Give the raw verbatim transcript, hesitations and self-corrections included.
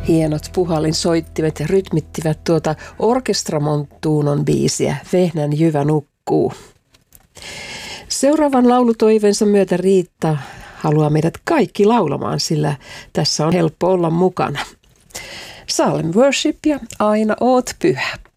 Hienot puhallinsoittimet rytmittivät tuota Orkestra Montunon biisiä Vehnän jyvä nukkuu. Seuraavan laulutoiveensa myötä Riitta haluaa meidät kaikki laulamaan, sillä tässä on helppo olla mukana. Salem Worship ja Aina oot pyhä.